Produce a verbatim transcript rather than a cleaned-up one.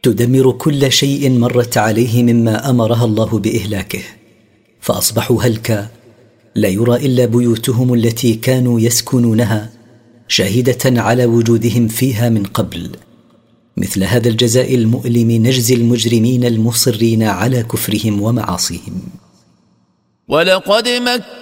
تدمر كل شيء مرت عليه مما أمرها الله بإهلاكه، فأصبحوا هلكا لا يرى إلا بيوتهم التي كانوا يسكنونها شاهدة على وجودهم فيها من قبل. مثل هذا الجزاء المؤلم نجزي المجرمين المصرين على كفرهم ومعاصيهم. ولقد مكنا